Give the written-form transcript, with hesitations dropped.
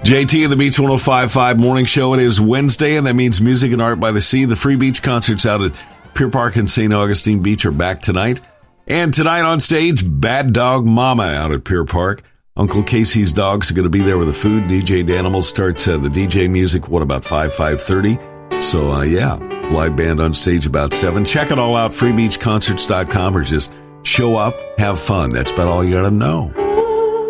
JT and the Beach 105.5 Morning Show. It is Wednesday, and that means Music and Art by the Sea. The free beach concerts out at Pier Park and St. Augustine Beach are back tonight. And tonight on stage, Bad Dog Mama out at Pier Park. Uncle Casey's Dogs are going to be there with the food. DJ Danimal starts the DJ music, about 5:30. So, live band on stage about 7. Check it all out, freebeachconcerts.com, or just show up, have fun. That's about all you got to know.